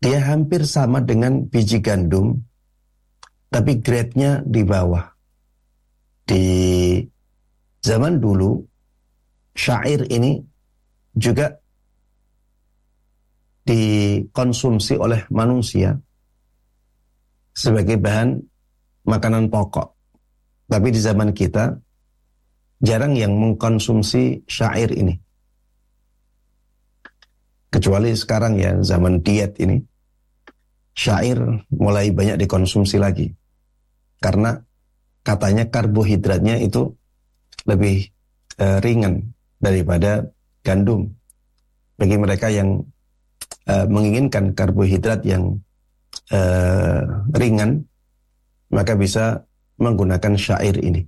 Dia hampir sama dengan biji gandum, tapi grade-nya di bawah. Di zaman dulu, syair ini juga dikonsumsi oleh manusia sebagai bahan makanan pokok. Tapi di zaman kita jarang yang mengkonsumsi syair ini. Kecuali sekarang ya, zaman diet ini, syair mulai banyak dikonsumsi lagi. Karena katanya karbohidratnya itu lebih ringan daripada gandum. Bagi mereka yang menginginkan karbohidrat yang ringan, maka bisa menggunakan syair ini.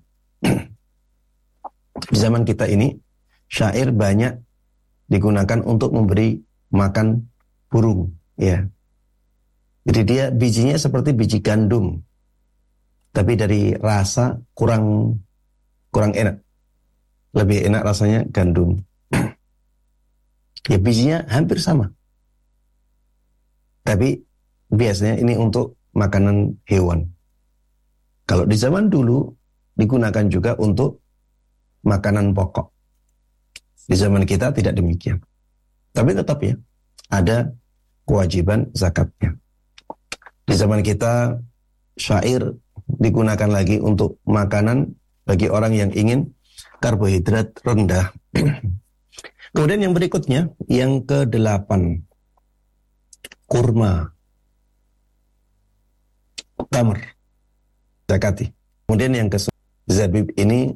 Di zaman kita ini, syair banyak digunakan untuk memberi makan burung, ya. Jadi dia bijinya seperti biji gandum, tapi dari rasa kurang enak. Lebih enak rasanya gandum. Ya bijinya hampir sama. Tapi biasanya ini untuk makanan hewan. Kalau di zaman dulu digunakan juga untuk makanan pokok. Di zaman kita tidak demikian. Tapi tetap ya, ada kewajiban zakatnya. Di zaman kita, syair digunakan lagi untuk makanan bagi orang yang ingin karbohidrat rendah. Kemudian yang berikutnya, yang ke-8, kurma, tamr, zakati. Kemudian yang ke-9, zabib ini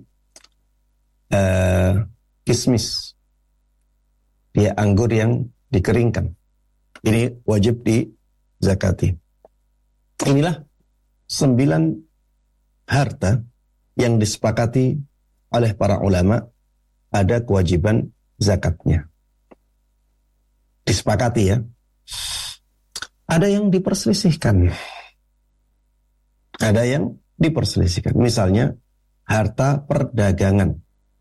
kismis, dia anggur yang dikeringkan. Ini wajib di zakati. Inilah 9 harta yang disepakati oleh para ulama ada kewajiban zakatnya. Disepakati ya. Ada yang diperselisihkan. Ada yang diperselisihkan. Misalnya harta perdagangan.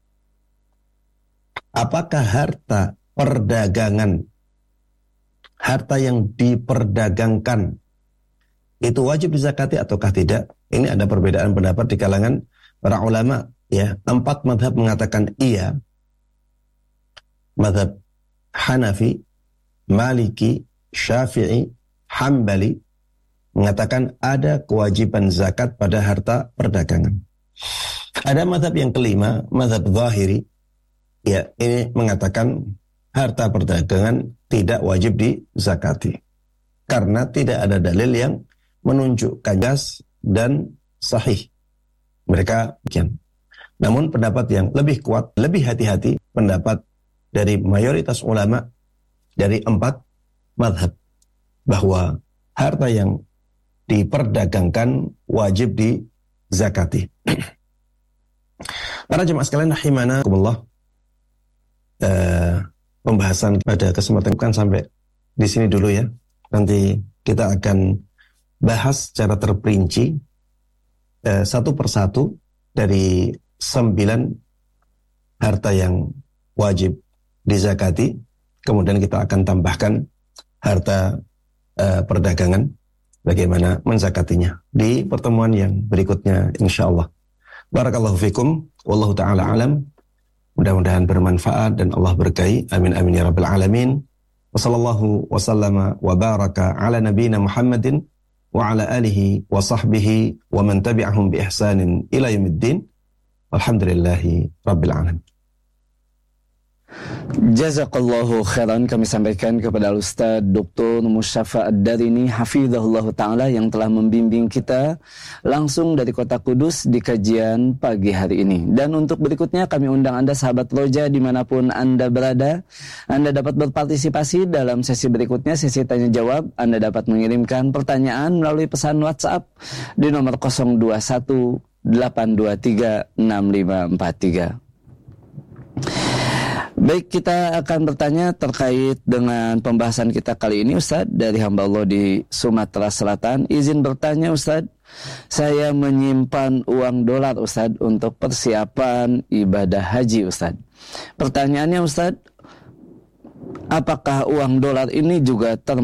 Apakah harta perdagangan, harta yang diperdagangkan, itu wajib dizakati ataukah tidak? Ini ada perbedaan pendapat di kalangan para ulama. Ya, 4 mazhab mengatakan iya. Mazhab Hanafi, Maliki, Syafi'i, Hambali mengatakan ada kewajiban zakat pada harta perdagangan. Ada mazhab yang kelima, mazhab Zahiri. Ya, ini mengatakan harta perdagangan tidak wajib dizakati. Karena tidak ada dalil yang menunjukkan gas dan sahih. Mereka bikin. Namun pendapat yang lebih kuat, lebih hati-hati, pendapat dari mayoritas ulama dari 4 mazhab, bahwa harta yang diperdagangkan wajib dizakati. Para jemaah sekalian rahimankumullah, pembahasan pada kesempatan bukan sampai di sini dulu ya. Nanti kita akan bahas secara terperinci satu persatu dari 9 harta yang wajib dizakati. Kemudian kita akan tambahkan harta perdagangan, bagaimana menzakatinya di pertemuan yang berikutnya insyaallah. Barakallahu fikum, wallahu ta'ala alam. Mudah-mudahan bermanfaat dan Allah berkahi. Amin amin ya rabbal alamin. Wa sallallahu wa sallama wa baraka ala nabiyyina Muhammadin wa ala alihi wa sahbihi wa man tabi'ahum bi ihsanin ila yaumiddin. Alhamdulillahi rabbil alamin. Jazakallahu khairan, kami sampaikan kepada Ustaz Dr. Musyafa Ad-Darini hafizahullah ta'ala yang telah membimbing kita langsung dari kota Kudus di kajian pagi hari ini. Dan untuk berikutnya kami undang Anda sahabat Roja dimanapun Anda berada. Anda dapat berpartisipasi dalam sesi berikutnya, sesi tanya jawab. Anda dapat mengirimkan pertanyaan melalui pesan WhatsApp di nomor 021 823 6543. Baik, kita akan bertanya terkait dengan pembahasan kita kali ini, Ustadz, dari hamba Allah di Sumatera Selatan. Izin bertanya, Ustadz, saya menyimpan uang dolar, Ustadz, untuk persiapan ibadah haji, Ustadz. Pertanyaannya, Ustadz, apakah uang dolar ini juga termasuk